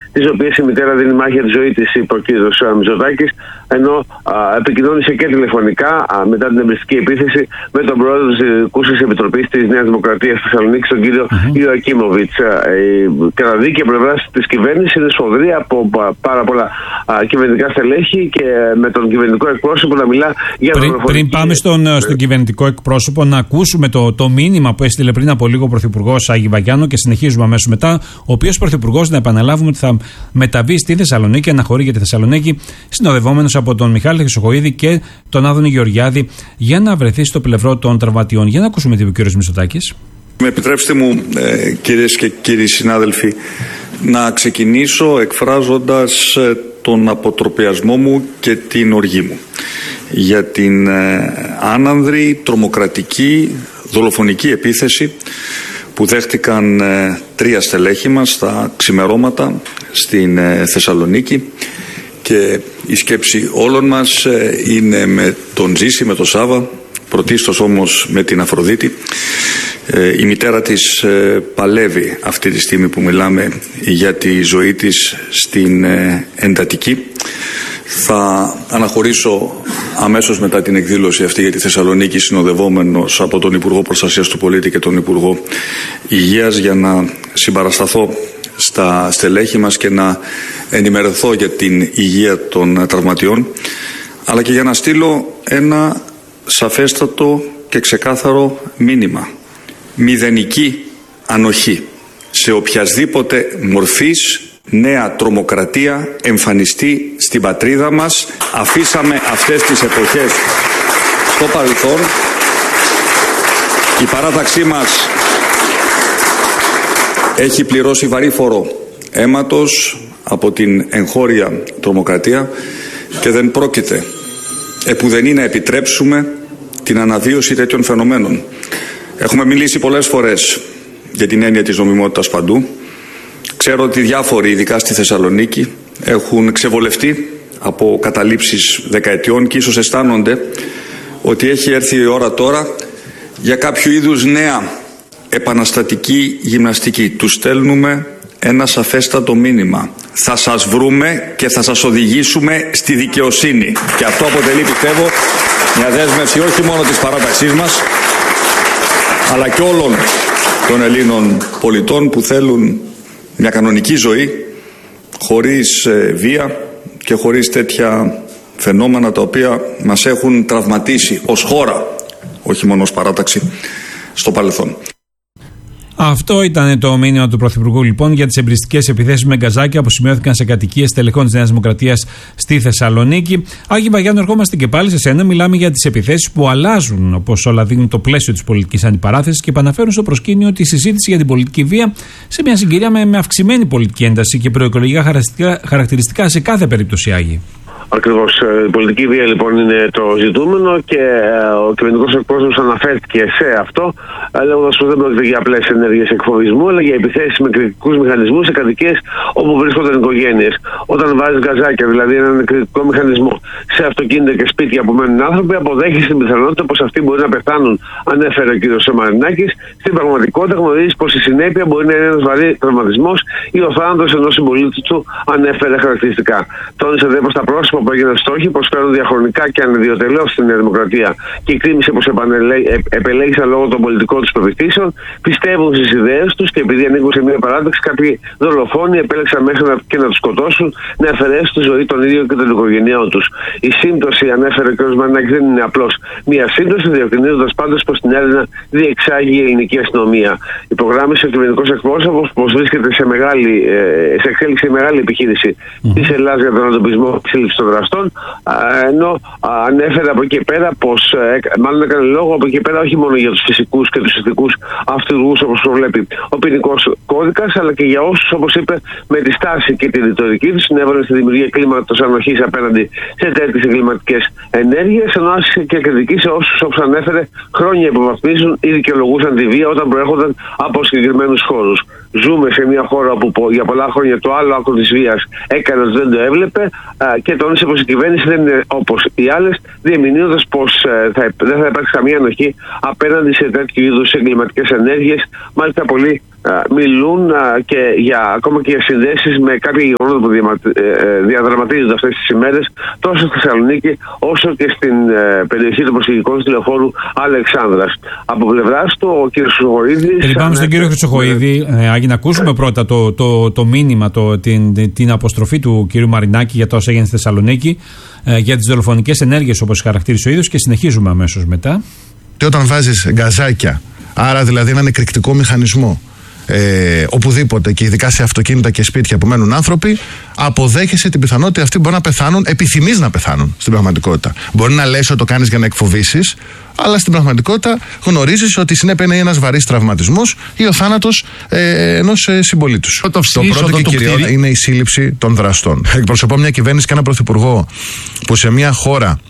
τις οποίες η μητέρα δίνει μάχη για τη ζωή της, είπε ο κ. Μητσοτάκης, ενώ επικοινώνησε και τηλεφωνικά μετά την εμπριστική επίθεση με τον πρόεδρο της Διοικούσης Επιτροπής της Νέας Δημοκρατίας στη Θεσσαλονίκη, τον κύριο Ιωακίμοβιτς. Η καταδίκη από πλευράς της κυβέρνησης είναι σφοδρή από πάρα πολλά κυβερνητικά στελέχη και με τον κυβερνητικό εκπρόσωπο να μιλά για Πριν πάμε στον κυβερνητικό εκπρόσωπο, να ακούσουμε το μήνυμα που έστειλε πριν από λίγο ο Πρωθυπουργός Άγη Βαγιάννου και συνεχίζουμε αμέσως μετά. Ο οποίος Πρωθυπουργός, να επαναλάβουμε, ότι θα μεταβεί στη Θεσσαλονίκη, αναχωρεί για τη Θεσσαλονίκη, συνοδευόμενος από τον Μιχάλη Χρυσοχοΐδη και τον Άδωνη Γεωργιάδη, για να βρεθεί στο πλευρό των τραυματιών. Για να ακούσουμε τι είπε ο κ. Μητσοτάκης. Με επιτρέψτε μου, κυρίες και κύριοι συνάδελφοι, να ξεκινήσω εκφράζοντας τον αποτροπιασμό μου και την οργή μου για την άνανδρη, τρομοκρατική, δολοφονική επίθεση που δέχτηκαν 3 στελέχη μας στα ξημερώματα στην Θεσσαλονίκη, και η σκέψη όλων μας είναι με τον Ζήση, με τον Σάβα, πρωτίστως όμως με την Αφροδίτη. Η μητέρα της παλεύει αυτή τη στιγμή που μιλάμε για τη ζωή της στην εντατική. Θα αναχωρήσω αμέσως μετά την εκδήλωση αυτή για τη Θεσσαλονίκη, συνοδευόμενος από τον Υπουργό Προστασίας του Πολίτη και τον Υπουργό Υγείας, για να συμπαρασταθώ στα στελέχη μας και να ενημερωθώ για την υγεία των τραυματιών, αλλά και για να στείλω ένα σαφέστατο και ξεκάθαρο μήνυμα. Μηδενική ανοχή σε οποιασδήποτε μορφής νέα τρομοκρατία εμφανιστεί στην πατρίδα μας. Αφήσαμε αυτές τις εποχές στο παρελθόν. Η παράταξή μας έχει πληρώσει βαρύ φόρο αίματος από την εγχώρια τρομοκρατία και δεν πρόκειται επουδενή να επιτρέψουμε την αναβίωση τέτοιων φαινομένων. Έχουμε μιλήσει πολλές φορές για την έννοια της νομιμότητας παντού. Ξέρω ότι διάφοροι, ειδικά στη Θεσσαλονίκη, έχουν ξεβολευτεί από καταλήψεις δεκαετιών και ίσως αισθάνονται ότι έχει έρθει η ώρα τώρα για κάποιο είδους νέα επαναστατική γυμναστική. Τους στέλνουμε ένα σαφέστατο μήνυμα. Θα σας βρούμε και θα σας οδηγήσουμε στη δικαιοσύνη. Και αυτό αποτελεί, πιστεύω, μια δέσμευση όχι μόνο της παράταξής μας, αλλά και όλων των Ελλήνων πολιτών που θέλουν μια κανονική ζωή, χωρίς βία και χωρίς τέτοια φαινόμενα τα οποία μας έχουν τραυματίσει ως χώρα, όχι μόνο ως παράταξη, στο παρελθόν. Αυτό ήταν το μήνυμα του Πρωθυπουργού, λοιπόν, για τις εμπριστικές επιθέσεις με γκαζάκια που σημειώθηκαν σε κατοικίες στελεχών της Νέας Δημοκρατίας στη Θεσσαλονίκη. Άγη Βαγιάννου, ερχόμαστε και πάλι σε σένα. Μιλάμε για τις επιθέσεις που αλλάζουν, όπως όλα δείχνουν, το πλαίσιο της πολιτικής αντιπαράθεσης και επαναφέρουν στο προσκήνιο τη συζήτηση για την πολιτική βία σε μια συγκυρία με αυξημένη πολιτική ένταση και προεκλογικά χαρακτηριστικά σε κάθε περίπτωση, Άγη. Ακριβώς. Η πολιτική βία λοιπόν είναι το ζητούμενο και ο κυβερνητικός εκπρόσωπος αναφέρθηκε σε αυτό, λέγοντας πως δεν πρόκειται για απλές ενέργειες εκφοβισμού, αλλά για επιθέσεις με κριτικούς μηχανισμούς σε κατοικίες όπου βρίσκονταν οικογένειες. Όταν βάζεις γκαζάκια, δηλαδή έναν κριτικό μηχανισμό, σε αυτοκίνητα και σπίτια που μένουν άνθρωποι, αποδέχεις την πιθανότητα πως αυτοί μπορεί να πεθάνουν, ανέφερε ο κ. Μαρινάκης. Στην πραγματικότητα γνωρίζεις πως η συνέπεια μπορεί να είναι ένας βαρύ τραυματισμός ή ο θάνατος ενός συμπολίτη του, ανέφερε χαρακτηριστικά. Τόνισε δε πως τα πρόσωπα που έγιναν στόχοι προσφέρουν διαχρονικά και ανιδιοτελώς στην Νέα Δημοκρατία και κρίμησε πως επελέγησαν λόγω των πολιτικών τους προπηχτήσεων, πιστεύουν στις ιδέες τους και επειδή ανήκουν σε μια παράταξη, κάποιοι δολοφόνοι επέλεξαν μέχρι και να τους σκοτώσουν, να αφαιρέσουν τη ζωή των ίδιων και των οικογενειών τους. Η σύμπτωση, ανέφερε ο κ. Μαρινάκης, δεν είναι απλώς μια σύμπτωση, διευκρινίζοντας πάντως πως την έρευνα διεξάγει η ελληνική αστυνομία. Υπογράμμισε ο κυβερνητικός εκπρόσωπος πως βρίσκεται σε εξέλιξη μεγάλη επιχείρηση της Ελλάδας για τον εντοπισμό της σύλληψης των δραστών, ενώ ανέφερε από εκεί πέρα πως, μάλλον έκανε λόγο από εκεί πέρα όχι μόνο για τους φυσικούς και τους ηθικούς αυτούργους όπως προβλέπει ο ποινικός κώδικας, αλλά και για όσους, όπως είπε, με τη στάση και τη ρητορική τους συνέβαλαν στη δημιουργία κλίματος ανοχής απέναντι σε τέτοιες εγκληματικές ενέργειες, ενώ άσκησε και κριτική σε όσους, όπως ανέφερε, χρόνια υποβαθμίζουν ή δικαιολογούσαν τη βία όταν προέρχονταν από συγκεκριμένους χώρους. Ζούμε σε μια χώρα όπου για πολλά χρόνια το άλλο άκρο της βίας έκανε ότι δεν το έβλεπε και τόνισε πως η κυβέρνηση δεν είναι όπως οι άλλες, διεμηνύοντας πως δεν θα υπάρξει καμία ανοχή απέναντι σε τέτοιου είδους εγκληματικές ενέργειες. Μάλιστα, πολλοί μιλούν και ακόμα και για συνδέσεις με κάποια γεγονότα που διαδραματίζονται αυτές τις ημέρες τόσο στη Θεσσαλονίκη όσο και στην περιοχή των προσφυγικών του τηλεφόρου Αλεξάνδρας. Από πλευράς του ο κ. Χρυσοχοΐδης. Πάμε στον κύριο Χρυσοχοΐδη, Άγη, να ακούσουμε πρώτα το μήνυμα, την αποστροφή του κ. Μαρινάκη για το όσα έγινε στη Θεσσαλονίκη, για τις δολοφονικές ενέργειες όπως χαρακτήρισε ο ίδιος, και συνεχίζουμε αμέσως μετά. Και όταν βάζεις γκαζάκια, άρα δηλαδή έναν εκρηκτικό μηχανισμό, οπουδήποτε και ειδικά σε αυτοκίνητα και σπίτια που μένουν άνθρωποι, αποδέχεσαι την πιθανότητα αυτοί μπορεί να πεθάνουν, επιθυμείς να πεθάνουν στην πραγματικότητα. Μπορεί να λες ότι το κάνεις για να εκφοβήσεις, αλλά στην πραγματικότητα γνωρίζεις ότι συνέπεια είναι ένας βαρύς τραυματισμός ή ο θάνατος ενός συμπολίτου σου. Το πρώτο και κυριό είναι η σύλληψη των δραστών. Εκπροσωπώ μια κυβέρνηση και ένα πρωθυπουργό που σε μια χώρα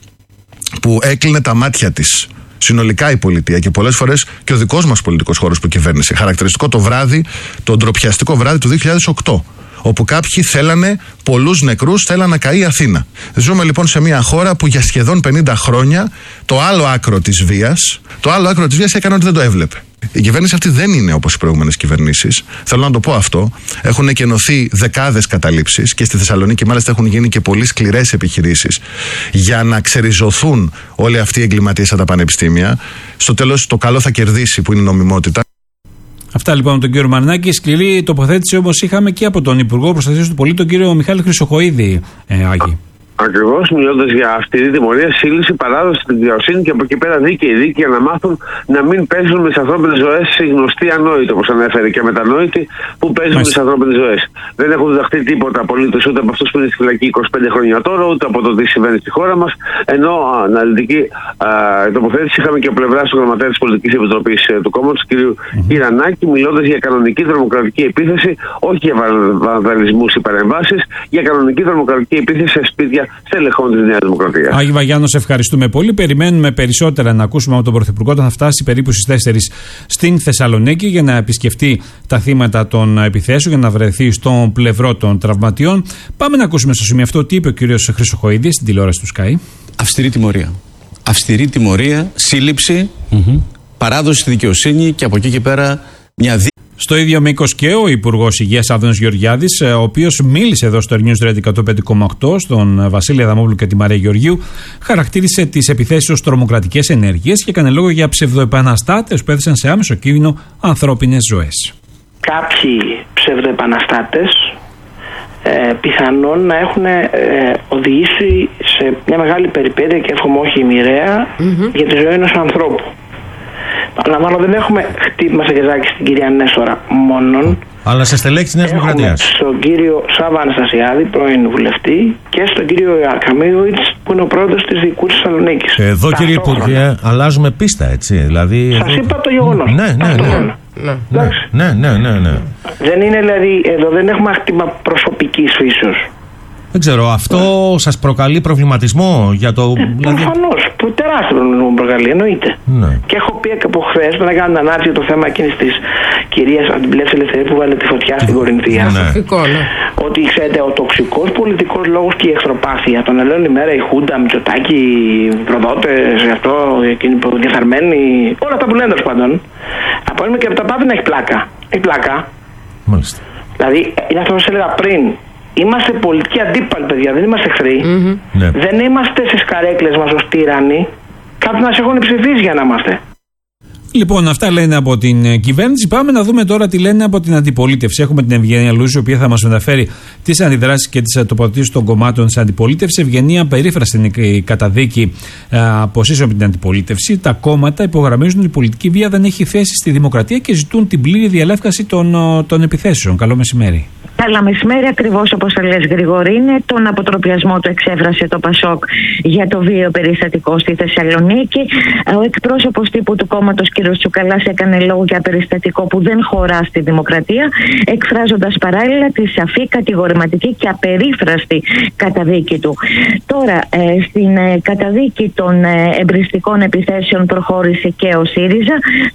που έκλεινε τα μάτια της συνολικά η πολιτεία και πολλές φορές και ο δικός μας πολιτικός χώρος που κυβέρνησε. Χαρακτηριστικό το βράδυ, το ντροπιαστικό βράδυ του 2008, όπου κάποιοι θέλανε πολλούς νεκρούς, θέλανε να καεί η Αθήνα. Ζούμε λοιπόν σε μια χώρα που για σχεδόν 50 χρόνια το άλλο άκρο της βίας έκανε ότι δεν το έβλεπε. Η κυβέρνηση αυτή δεν είναι όπως οι προηγούμενες κυβερνήσεις. Θέλω να το πω αυτό. Έχουν εκενωθεί δεκάδες καταλήψεις και στη Θεσσαλονίκη μάλιστα έχουν γίνει και πολύ σκληρές επιχειρήσεις για να ξεριζωθούν όλοι αυτοί οι εγκληματίες από τα πανεπιστήμια. Στο τέλος το καλό θα κερδίσει, που είναι η νομιμότητα. Αυτά λοιπόν από τον κύριο Μαρινάκη. Σκληρή τοποθέτηση όμως είχαμε και από τον Υπουργό Προστασίας του Πολίτη, τον κύριο Μιχάλη Χρυσοχοΐδη, Άγη. Ακριβώς, μιλώντας για αυστηρή τιμωρία, σύλληψη, παράδοση στην δικαιοσύνη και από εκεί πέρα δίκαιη δίκη για να μάθουν να μην παίζουν με τις ανθρώπινες ζωές οι γνωστοί ανόητοι, όπως ανέφερε, και μετανόητοι που παίζουν με τις ανθρώπινες ζωές. Δεν έχουν διδαχθεί τίποτα απολύτως ούτε από αυτούς που είναι στη φυλακή 25 χρόνια τώρα, ούτε από το τι συμβαίνει στη χώρα μας. Ενώ αναλυτική τοποθέτηση είχαμε και από πλευρά του γραμματέα της Πολιτικής Επιτροπής του κόμματος, κ. Κυρανάκη, μιλώντας για κανονική τρομοκρατική επίθεση, όχι για βανδαλισμούς ή παρεμβάσεις, για κανονική τρομοκρατική επίθεση σε σπίτια στελεχών της Νέας Δημοκρατίας. Άγη Βαγιάννο, σε ευχαριστούμε πολύ. Περιμένουμε περισσότερα να ακούσουμε από τον Πρωθυπουργό όταν θα φτάσει περίπου στις 4 στην Θεσσαλονίκη για να επισκεφτεί τα θύματα των επιθέσεων, για να βρεθεί στον πλευρό των τραυματιών. Πάμε να ακούσουμε στο σημείο αυτό τι είπε ο κ. Χρυσοχοΐδης στην τηλεόραση του Sky. Αυστηρή τιμωρία. Αυστηρή τιμωρία, σύλληψη, παράδοση στη δικαιοσύνη και από εκεί και πέρα μια δίκη. Στο ίδιο μήκος και ο Υπουργός Υγείας Άδωνης Γεωργιάδης, ο οποίος μίλησε εδώ στο News Radio 105,8 στον Βασίλη Αδαμόπουλο και τη Μαρία Γεωργίου, χαρακτήρισε τις επιθέσεις ως τρομοκρατικές ενέργειες και έκανε λόγο για ψευδοεπαναστάτες που έθεσαν σε άμεσο κίνδυνο ανθρώπινες ζωές. Κάποιοι ψευδοεπαναστάτες πιθανόν να έχουν οδηγήσει σε μια μεγάλη περιπέτεια και εύχομαι όχι μοιραία για τη ζωή ενός ανθρώπου. Αναμάλλω δεν έχουμε χτύπημα σε γκαζάκι στην κυρία Νέστορα μόνον, αλλά σε στελέχη της Νέας Δημοκρατίας. Στον κύριο Σάβα Αναστασιάδη, πρώην βουλευτή, και στον κύριο Αρκαμίδοβιτς, που είναι ο πρόεδρος της Δικού της Θεσσαλονίκης. Εδώ, κύριε Υπουργέ, αλλάζουμε πίστα, έτσι. Δηλαδή, σας είπα το γεγονός. Ναι. Δεν είναι δηλαδή, εδώ δεν έχουμε χτύπημα προσωπικής φύσεως. Δεν ξέρω, αυτό σας προκαλεί προβληματισμό για το. Προφανώς, τεράστιο προβληματισμό μου προκαλεί, εννοείται. Ναι. Και έχω πει και από χθες, να κάνω ανάρτηση για το θέμα εκείνης της κυρίας Αντιπλεύση Ελευθερία που βάλε τη φωτιά στην Κορινθία. Ναι. Ότι ξέρετε, ο τοξικός πολιτικός λόγος και η εχθροπάθεια. Τον ελέγχουν η μέρα η Χούντα, Μητσοτάκη, οι προδότες, αυτό, εκείνοι που διεφθαρμένοι, όλα αυτά που λένε τέλος πάντων. Από και από τα πάντα να έχει πλάκα. Έχει πλάκα. Μάλιστα. Δηλαδή, είναι αυτό που σας έλεγα πριν. Είμαστε πολιτικοί αντίπαλοι, παιδιά, δεν είμαστε εχθροί. Ναι. Δεν είμαστε στις καρέκλες μας ως τύρανοι. Κάποιοι μας έχουν ψηφίσει για να είμαστε. Λοιπόν, αυτά λένε από την κυβέρνηση. Πάμε να δούμε τώρα τι λένε από την αντιπολίτευση. Έχουμε την Ευγενία Λούζη, η οποία θα μας μεταφέρει τις αντιδράσεις και τις τοποθετήσεις των κομμάτων της αντιπολίτευσης. Ευγενία, περίφραστη είναι η καταδίκη αποσύσεων από την αντιπολίτευση. Τα κόμματα υπογραμμίζουν ότι η πολιτική βία δεν έχει θέση στη δημοκρατία και ζητούν την πλήρη διαλεύκαση των επιθέσεων. Καλό μεσημέρι. Καλά μεσημέρι, ακριβώς όπως το λες Γρηγόρη, είναι τον αποτροπιασμό του εξέφρασε το ΠΑΣΟΚ για το βίαιο περιστατικό στη Θεσσαλονίκη. Ο εκπρόσωπος τύπου του κόμματος κ. Τσουκαλάς έκανε λόγο για περιστατικό που δεν χωρά στη δημοκρατία, εκφράζοντας παράλληλα τη σαφή, κατηγορηματική και απερίφραστη καταδίκη του. Τώρα, στην καταδίκη των εμπριστικών επιθέσεων προχώρησε και ο ΣΥΡΙΖΑ.